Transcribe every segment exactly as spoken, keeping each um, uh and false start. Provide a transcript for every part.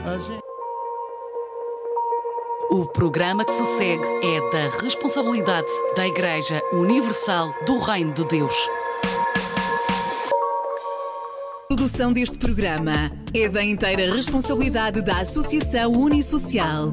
A gente... O programa que se segue é da responsabilidade da Igreja Universal do Reino de Deus. A produção deste programa é da inteira responsabilidade da Associação Unissocial.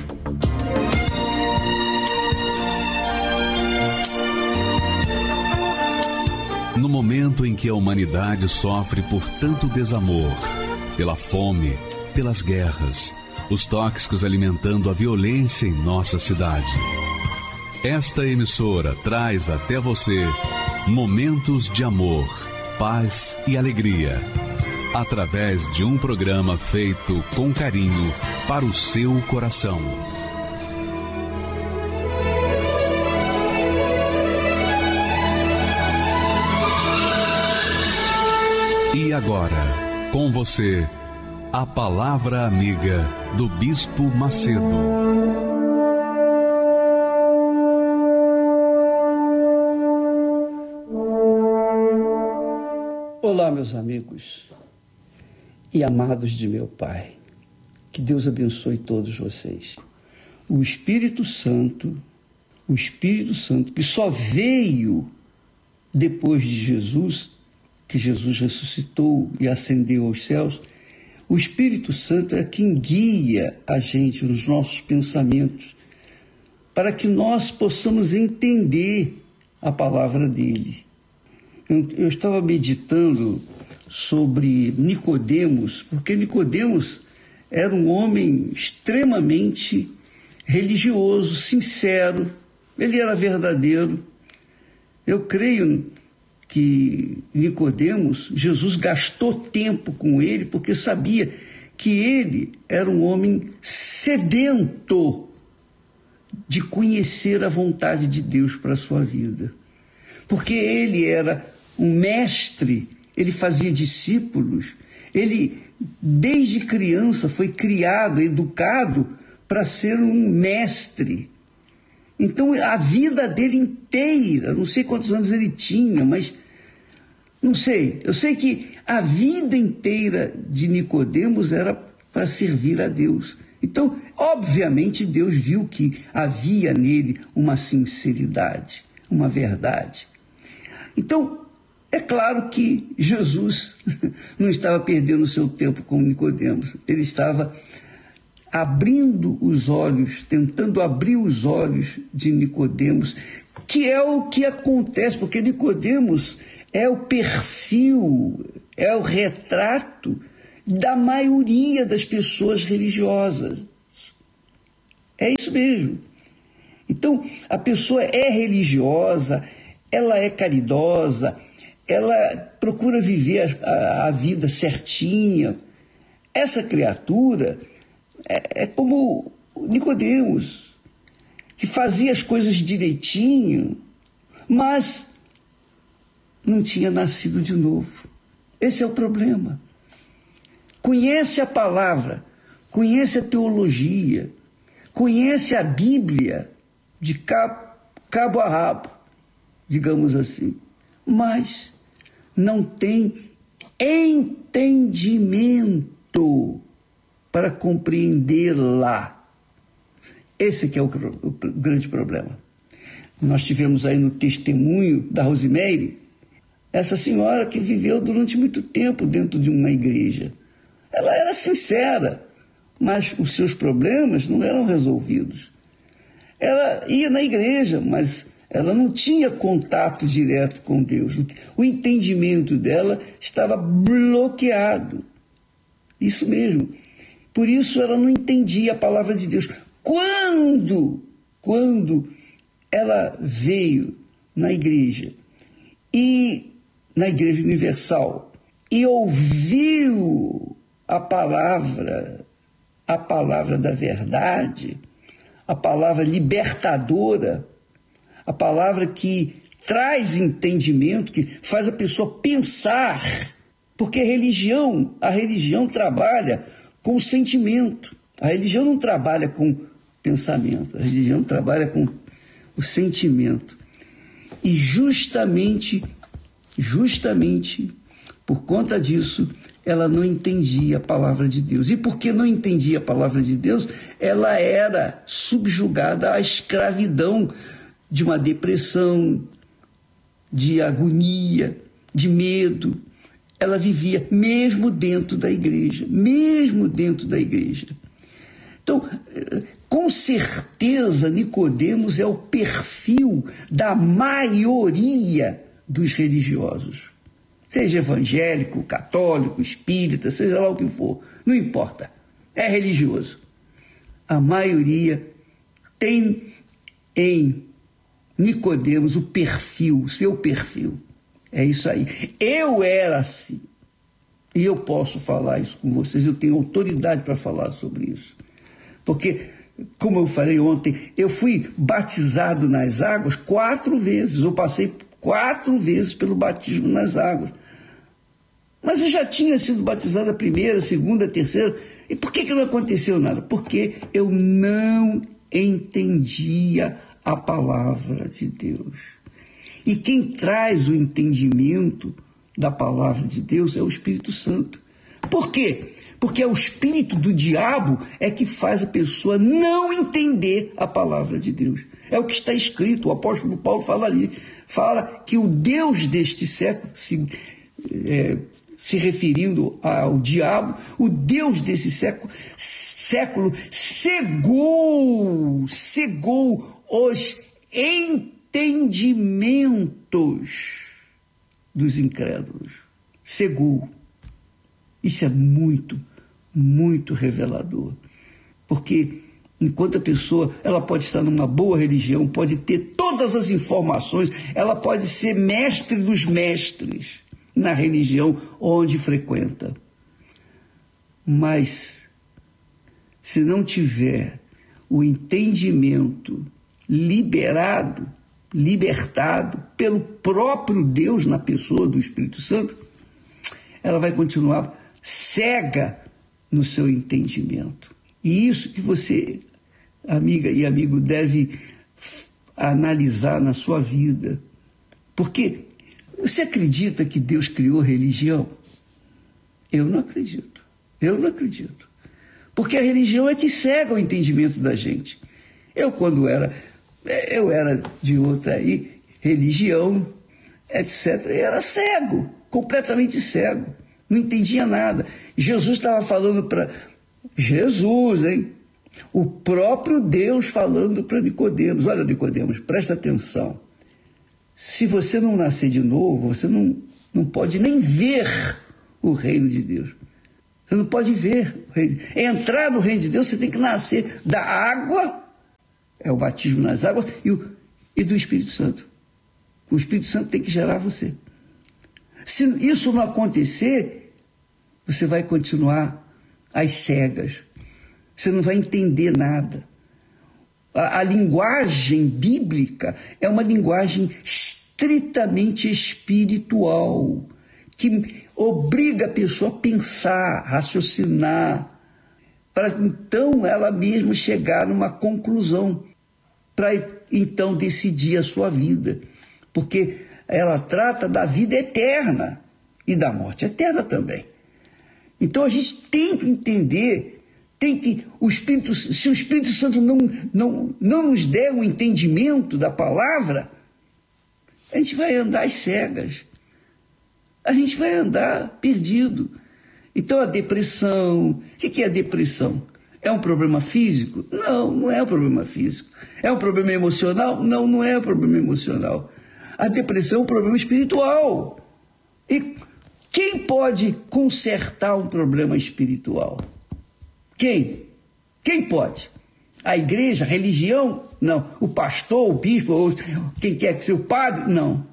No momento em que a humanidade sofre por tanto desamor, pela fome, pelas guerras, os tóxicos alimentando a violência em nossa cidade, esta emissora traz até você momentos de amor, paz e alegria, através de um programa feito com carinho para o seu coração. E agora, com você, a Palavra Amiga do Bispo Macedo. Olá, meus amigos e amados de meu Pai. Que Deus abençoe todos vocês. O Espírito Santo, o Espírito Santo que só veio depois de Jesus, que Jesus ressuscitou e ascendeu aos céus, o Espírito Santo é quem guia a gente nos nossos pensamentos, para que nós possamos entender a palavra dele. Eu, eu estava meditando sobre Nicodemos, porque Nicodemos era um homem extremamente religioso, sincero, ele era verdadeiro. Eu creio que Nicodemos, Jesus gastou tempo com ele porque sabia que ele era um homem sedento de conhecer a vontade de Deus para a sua vida. Porque ele era um mestre, ele fazia discípulos, ele desde criança foi criado, educado para ser um mestre. Então a vida dele inteira, não sei quantos anos ele tinha, mas não sei, eu sei que a vida inteira de Nicodemos era para servir a Deus. Então, obviamente, Deus viu que havia nele uma sinceridade, uma verdade. Então, é claro que Jesus não estava perdendo o seu tempo com Nicodemos, ele estava abrindo os olhos, tentando abrir os olhos de Nicodemos, que é o que acontece, porque Nicodemos é o perfil, é o retrato da maioria das pessoas religiosas. É isso mesmo. Então, a pessoa é religiosa, ela é caridosa, ela procura viver a, a vida certinha. Essa criatura é, é como Nicodemos, que fazia as coisas direitinho, mas não tinha nascido de novo. Esse é o problema. Conhece a palavra, conhece a teologia, conhece a Bíblia de cabo, cabo a rabo, digamos assim, mas não tem entendimento para compreendê-la. Esse que é o, o grande problema. Nós tivemos aí no testemunho da Rosimeire, essa senhora que viveu durante muito tempo dentro de uma igreja. Ela era sincera, mas os seus problemas não eram resolvidos. Ela ia na igreja, mas ela não tinha contato direto com Deus. O entendimento dela estava bloqueado. Isso mesmo. Por isso ela não entendia a palavra de Deus. Quando, quando ela veio na igreja, e na Igreja Universal, e ouviu a palavra, a palavra da verdade, a palavra libertadora, a palavra que traz entendimento, que faz a pessoa pensar, porque a religião, a religião trabalha com o sentimento, a religião não trabalha com pensamento, a religião trabalha com o sentimento. E justamente, justamente por conta disso, ela não entendia a palavra de Deus. E porque não entendia a palavra de Deus, ela era subjugada à escravidão de uma depressão, de agonia, de medo. Ela vivia mesmo dentro da igreja, mesmo dentro da igreja. Então, com certeza, Nicodemos é o perfil da maioria dos religiosos. Seja evangélico, católico, espírita, seja lá o que for, não importa, é religioso. A maioria tem em Nicodemos o perfil, o seu perfil. É isso aí. Eu era assim. E eu posso falar isso com vocês, eu tenho autoridade para falar sobre isso. Porque, como eu falei ontem, eu fui batizado nas águas quatro vezes, eu passei quatro vezes pelo batismo nas águas. Mas eu já tinha sido batizado a primeira, a segunda, a terceira. E por que que não aconteceu nada? Porque eu não entendia a palavra de Deus. E quem traz o entendimento da palavra de Deus é o Espírito Santo. Por quê? Porque é o espírito do diabo é que faz a pessoa não entender a palavra de Deus. É o que está escrito, o apóstolo Paulo fala ali, fala que o Deus deste século, se, é, se referindo ao diabo, o Deus desse século, século cegou, cegou os entendimentos dos incrédulos. Cegou. Isso é muito, muito revelador. Porque enquanto a pessoa, ela pode estar numa boa religião, pode ter todas as informações, ela pode ser mestre dos mestres na religião onde frequenta. Mas, se não tiver o entendimento liberado, libertado pelo próprio Deus na pessoa do Espírito Santo, ela vai continuar cega no seu entendimento. E isso que você, amiga e amigo, deve analisar na sua vida. Porque você acredita que Deus criou religião? Eu não acredito. Eu não acredito. Porque a religião é que cega o entendimento da gente. Eu, quando era, eu era de outra aí, religião, etcétera, eu era cego, completamente cego. Não entendia nada. Jesus estava falando para... Jesus, hein? O próprio Deus falando para Nicodemos. Olha, Nicodemos, presta atenção. Se você não nascer de novo, você não, não pode nem ver o reino de Deus. Você não pode ver o reino. Entrar no reino de Deus, você tem que nascer da água, é o batismo nas águas, e, o, e do Espírito Santo. O Espírito Santo tem que gerar você. Se isso não acontecer, você vai continuar às cegas. Você não vai entender nada. A, a linguagem bíblica é uma linguagem estritamente espiritual, que obriga a pessoa a pensar, raciocinar, para então ela mesma chegar numa conclusão, para então decidir a sua vida. Porque ela trata da vida eterna e da morte eterna também. Então a gente tem que entender, tem que o Espírito, se o Espírito Santo não, não, não nos der o entendimento da palavra, a gente vai andar às cegas, a gente vai andar perdido. Então a depressão, o que é a depressão? É um problema físico? Não, não é um problema físico. É um problema emocional? Não, não é um problema emocional. A depressão é um problema espiritual. E quem pode consertar um problema espiritual? Quem? Quem pode? A igreja, a religião? Não. O pastor, o bispo, ou quem quer que seja o padre? Não.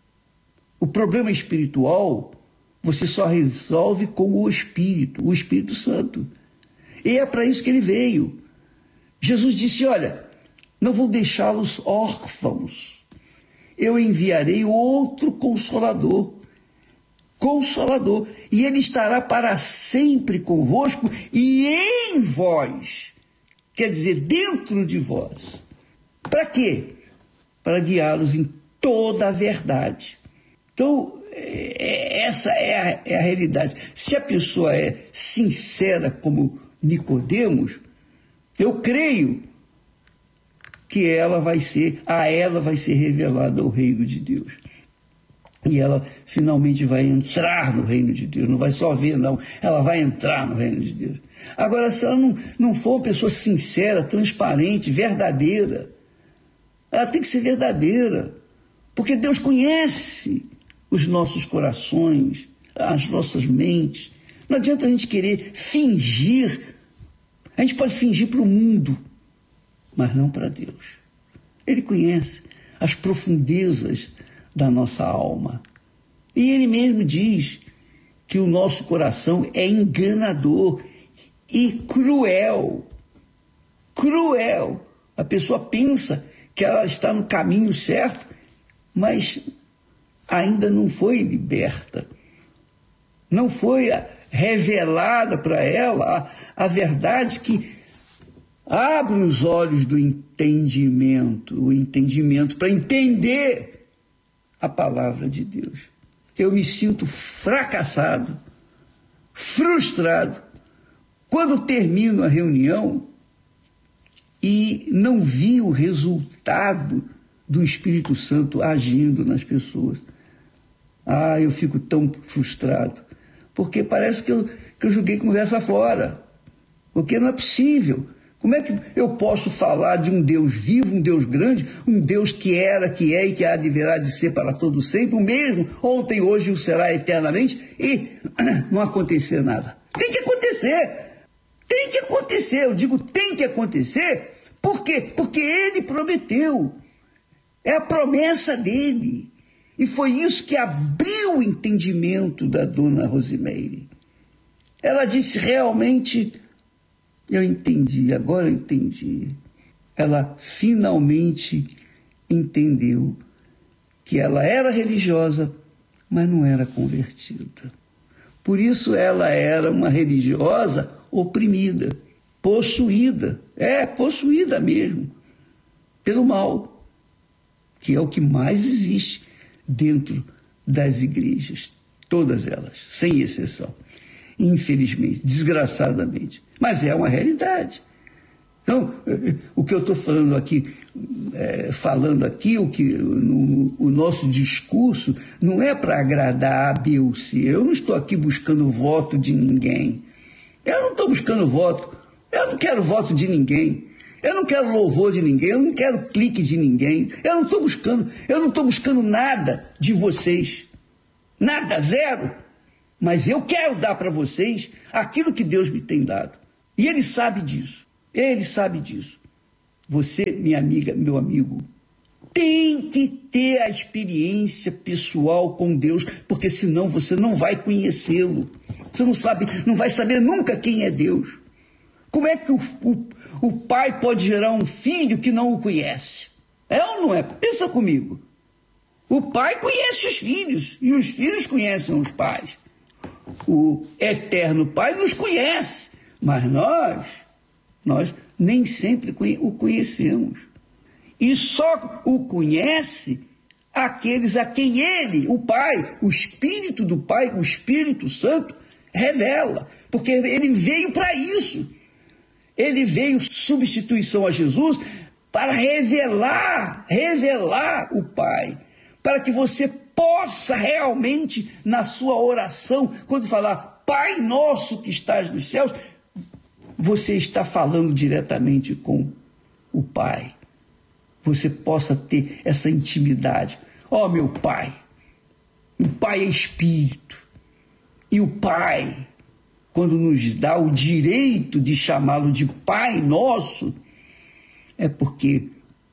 O problema espiritual você só resolve com o Espírito, o Espírito Santo. E é para isso que ele veio. Jesus disse, olha, não vou deixá-los órfãos. Eu enviarei outro Consolador. Consolador. E ele estará para sempre convosco e em vós. Quer dizer, dentro de vós. Para quê? Para guiá-los em toda a verdade. Então, essa é a, é a realidade. Se a pessoa é sincera como Nicodemos, eu creio que ela vai ser, a ela vai ser revelado o reino de Deus. E ela finalmente vai entrar no reino de Deus. Não vai só ver, não. Ela vai entrar no reino de Deus. Agora, se ela não, não for uma pessoa sincera, transparente, verdadeira, ela tem que ser verdadeira. Porque Deus conhece os nossos corações, as nossas mentes. Não adianta a gente querer fingir. A gente pode fingir para o mundo, mas não para Deus. Ele conhece as profundezas da nossa alma. E ele mesmo diz que o nosso coração é enganador e cruel. Cruel. A pessoa pensa que ela está no caminho certo, mas ainda não foi liberta. Não foi revelada para ela a, a verdade que abre os olhos do entendimento, o entendimento para entender a palavra de Deus. Eu me sinto fracassado, frustrado, quando termino a reunião e não vi o resultado do Espírito Santo agindo nas pessoas. Ah, eu fico tão frustrado, porque parece que eu, que eu joguei conversa fora, porque não é possível. Como é que eu posso falar de um Deus vivo, um Deus grande, um Deus que era, que é e que há de virá de ser para todo sempre, o mesmo, ontem, hoje e o será eternamente, e não acontecer nada? Tem que acontecer, tem que acontecer, eu digo tem que acontecer, por quê? Porque ele prometeu, é a promessa dele, e foi isso que abriu o entendimento da dona Rosimeire. Ela disse realmente... Eu entendi, agora eu entendi. Ela finalmente entendeu que ela era religiosa, mas não era convertida. Por isso ela era uma religiosa oprimida, possuída, é, possuída mesmo, pelo mal, que é o que mais existe dentro das igrejas, todas elas, sem exceção. Infelizmente, desgraçadamente. Mas é uma realidade. Então, o que eu estou falando aqui, é, falando aqui, o, que, no, o nosso discurso não é para agradar a B ou C. Eu não estou aqui buscando voto de ninguém. Eu não estou buscando voto. Eu não quero voto de ninguém. Eu não quero louvor de ninguém. Eu não quero clique de ninguém. Eu não estou buscando, eu não estou buscando nada de vocês. Nada, zero. Mas eu quero dar para vocês aquilo que Deus me tem dado. E ele sabe disso. Ele sabe disso. Você, minha amiga, meu amigo, tem que ter a experiência pessoal com Deus, porque senão você não vai conhecê-lo. Você não sabe, não vai saber nunca quem é Deus. Como é que o, o, o pai pode gerar um filho que não o conhece? É ou não é? Pensa comigo. O pai conhece os filhos e os filhos conhecem os pais. O eterno Pai nos conhece, mas nós, nós nem sempre o conhecemos. E só o conhece aqueles a quem ele, o Pai, o Espírito do Pai, o Espírito Santo, revela. Porque ele veio para isso. Ele veio substituição a Jesus para revelar, revelar o Pai. Para que você possa realmente, na sua oração, quando falar Pai nosso que estás nos céus, você está falando diretamente com o Pai. Você possa ter essa intimidade. Ó, meu Pai, o Pai é Espírito. E o Pai, quando nos dá o direito de chamá-lo de Pai nosso, é porque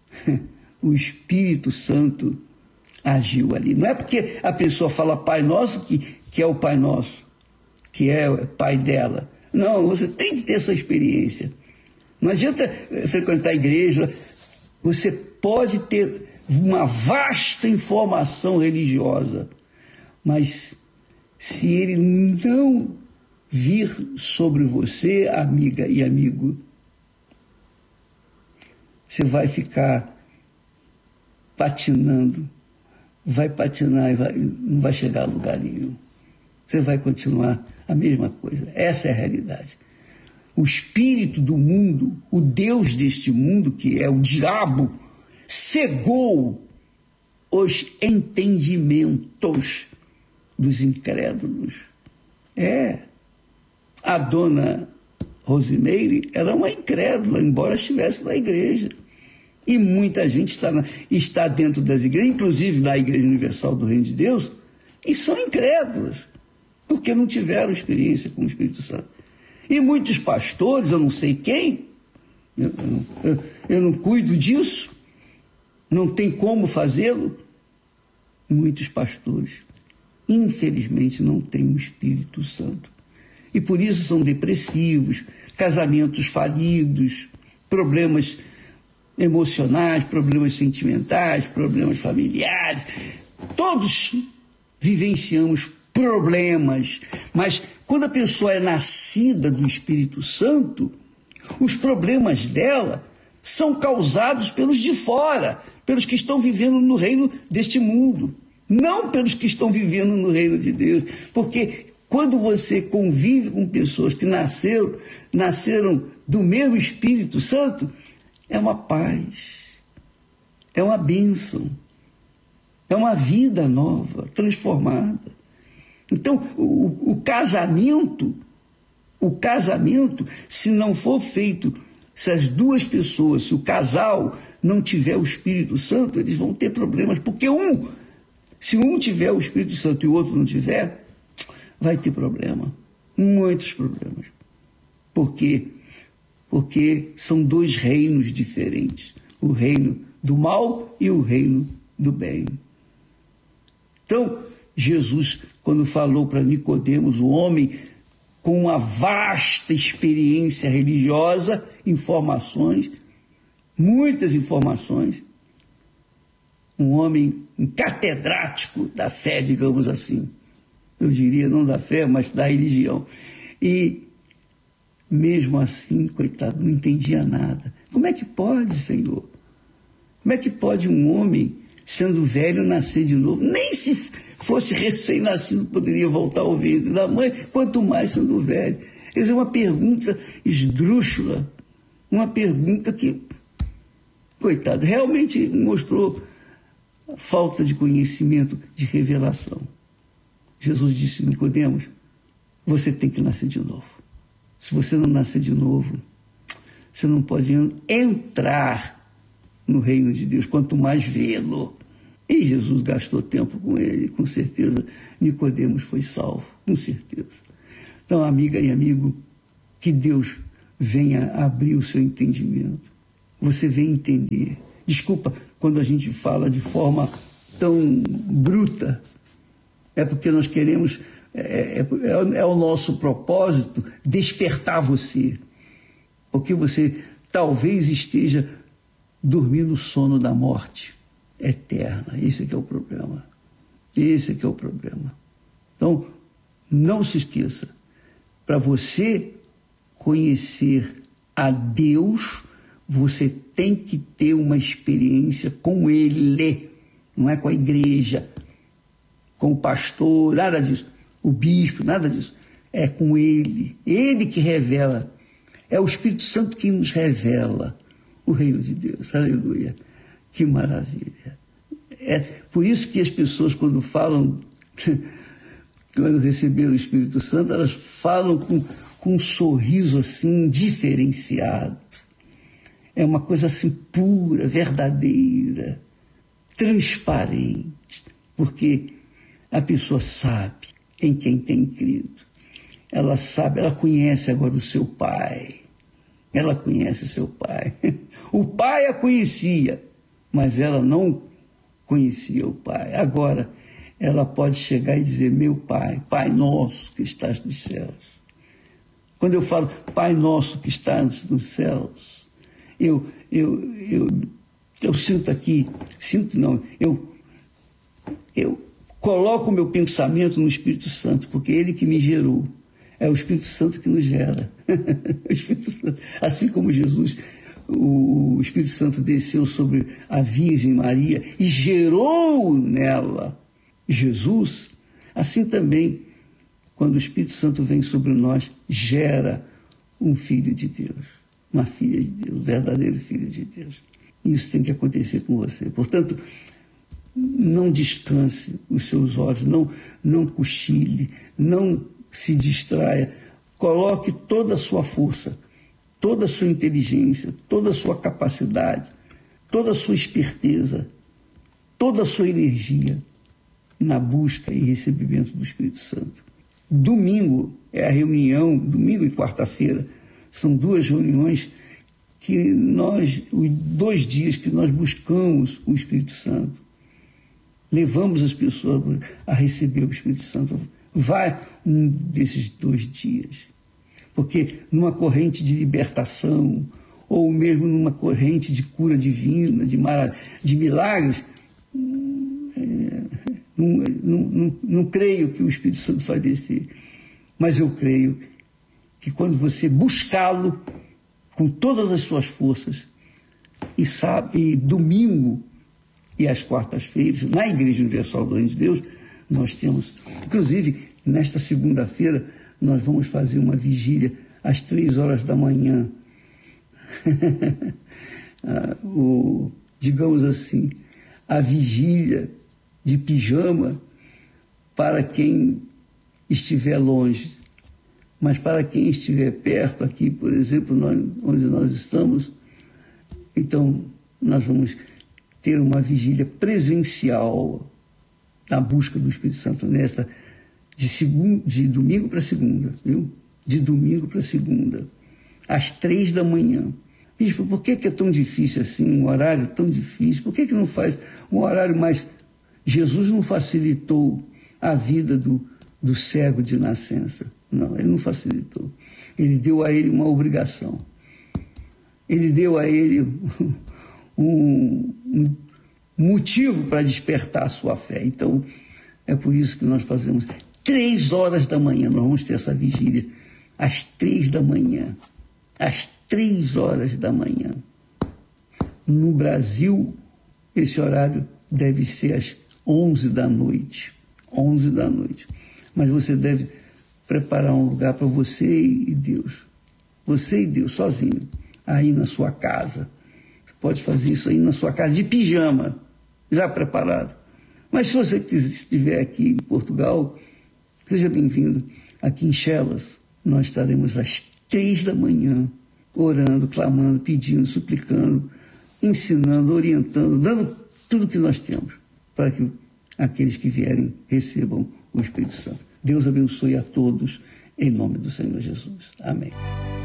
o Espírito Santo agiu ali. Não é porque a pessoa fala Pai Nosso que, que é o Pai Nosso, que é o Pai dela. Não, você tem que ter essa experiência. Não adianta frequentar a igreja. Você pode ter uma vasta informação religiosa, mas se ele não vir sobre você, amiga e amigo, você vai ficar patinando vai patinar e vai, não vai chegar a lugar nenhum. Você vai continuar a mesma coisa. Essa é a realidade. O espírito do mundo, o Deus deste mundo, que é o diabo, cegou os entendimentos dos incrédulos. É. A dona Rosimeire era uma incrédula, embora estivesse na igreja. E muita gente está, na, está dentro das igrejas, inclusive na Igreja Universal do Reino de Deus, e são incrédulos, porque não tiveram experiência com o Espírito Santo. E muitos pastores, eu não sei quem, eu, eu, eu não cuido disso, não tem como fazê-lo. Muitos pastores, infelizmente, não têm o Espírito Santo. E por isso são depressivos, casamentos falidos, problemas emocionais, problemas sentimentais, problemas familiares. Todos vivenciamos problemas, mas quando a pessoa é nascida do Espírito Santo, os problemas dela são causados pelos de fora, pelos que estão vivendo no reino deste mundo, não pelos que estão vivendo no reino de Deus, porque quando você convive com pessoas que nasceram, nasceram do mesmo Espírito Santo, é uma paz, é uma bênção, é uma vida nova, transformada. Então, o, o casamento, o casamento, se não for feito, se as duas pessoas, se o casal não tiver o Espírito Santo, eles vão ter problemas, porque um, se um tiver o Espírito Santo e o outro não tiver, vai ter problema, muitos problemas. Por quê? Porque são dois reinos diferentes, o reino do mal e o reino do bem. Então, Jesus, quando falou para Nicodemos, o homem com uma vasta experiência religiosa, informações, muitas informações, um homem um catedrático da fé, digamos assim, eu diria não da fé, mas da religião, e mesmo assim, coitado, não entendia nada. Como é que pode, Senhor? Como é que pode um homem, sendo velho, nascer de novo? Nem se fosse recém-nascido poderia voltar ao ventre da mãe, quanto mais sendo velho. Essa é uma pergunta esdrúxula, uma pergunta que, coitado, realmente mostrou falta de conhecimento, de revelação. Jesus disse a Nicodemos, você tem que nascer de novo. Se você não nascer de novo, você não pode entrar no reino de Deus, quanto mais vê-lo. E Jesus gastou tempo com ele, com certeza Nicodemos foi salvo, com certeza. Então, amiga e amigo, que Deus venha abrir o seu entendimento. Você venha entender. Desculpa quando a gente fala de forma tão bruta, é porque nós queremos... É, é, é o nosso propósito despertar você, porque você talvez esteja dormindo o sono da morte eterna. Esse é que é o problema. Esse é que é o problema. Então, não se esqueça, para você conhecer a Deus, você tem que ter uma experiência com Ele, não é com a igreja, com o pastor, nada disso. O bispo, nada disso. É com Ele. Ele que revela. É o Espírito Santo que nos revela o reino de Deus. Aleluia. Que maravilha. É por isso que as pessoas, quando falam, quando receberam o Espírito Santo, elas falam com, com um sorriso assim, diferenciado. É uma coisa assim pura, verdadeira, transparente. Porque a pessoa sabe em quem tem crido. Ela sabe, ela conhece agora o seu pai. Ela conhece o seu pai. O pai a conhecia, mas ela não conhecia o pai. Agora, ela pode chegar e dizer, meu pai, Pai nosso que estás nos céus. Quando eu falo Pai nosso que estás nos céus, eu, eu, eu, eu sinto aqui, sinto não, eu, eu coloco o meu pensamento no Espírito Santo, porque é Ele que me gerou. É o Espírito Santo que nos gera. O Espírito Santo, assim como Jesus o Espírito Santo desceu sobre a Virgem Maria e gerou nela Jesus, assim também, quando o Espírito Santo vem sobre nós, gera um filho de Deus, uma filha de Deus, um verdadeiro filho de Deus. Isso tem que acontecer com você. Portanto, não descanse os seus olhos, não, não cochile, não se distraia. Coloque toda a sua força, toda a sua inteligência, toda a sua capacidade, toda a sua esperteza, toda a sua energia na busca e recebimento do Espírito Santo. Domingo é a reunião, domingo e quarta-feira, são duas reuniões que nós, os dois dias que nós buscamos o Espírito Santo, levamos as pessoas a receber o Espírito Santo. Vai um desses dois dias, porque numa corrente de libertação, ou mesmo numa corrente de cura divina, de, mara, de milagres, é, não, não, não, não creio que o Espírito Santo vai descer, mas eu creio que quando você buscá-lo com todas as suas forças, e sabe, e domingo e às quartas-feiras, na Igreja Universal do Reino de Deus, nós temos, inclusive, nesta segunda-feira, nós vamos fazer uma vigília às três horas da manhã. ah, o, digamos assim, a vigília de pijama para quem estiver longe. Mas para quem estiver perto aqui, por exemplo, nós, onde nós estamos, então nós vamos ter uma vigília presencial na busca do Espírito Santo nesta de, segundo, de domingo para segunda, viu? De domingo para segunda, às três da manhã. Bispo, por que, que é tão difícil assim, um horário tão difícil? Por que, que não faz um horário mais... Jesus não facilitou a vida do, do cego de nascença. Não, ele não facilitou. Ele deu a ele uma obrigação. Ele deu a ele um, um motivo para despertar a sua fé. Então, é por isso que nós fazemos três horas da manhã. Nós vamos ter essa vigília às três da manhã. Às três horas da manhã. No Brasil, esse horário deve ser às onze da noite. onze da noite. Mas você deve preparar um lugar para você e Deus. Você e Deus, sozinho. Aí na sua casa. Você pode fazer isso aí na sua casa, de pijama, já preparado. Mas se você estiver aqui em Portugal, seja bem-vindo. Aqui em Chelas, nós estaremos às três da manhã, orando, clamando, pedindo, suplicando, ensinando, orientando, dando tudo que nós temos para que aqueles que vierem recebam o Espírito Santo. Deus abençoe a todos, em nome do Senhor Jesus. Amém.